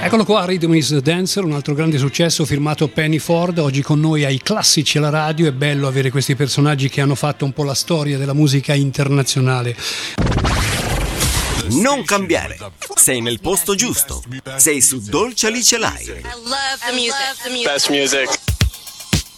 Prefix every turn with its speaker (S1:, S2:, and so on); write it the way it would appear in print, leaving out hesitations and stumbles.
S1: Eccolo qua, Rhythm is the Dancer, un altro grande successo firmato Penny Ford. Oggi con noi ai classici alla radio. È bello avere questi personaggi che hanno fatto un po' la storia della musica internazionale.
S2: Non cambiare, sei nel posto giusto. Sei su Dolce Alice Live.
S3: I love the music. Best music.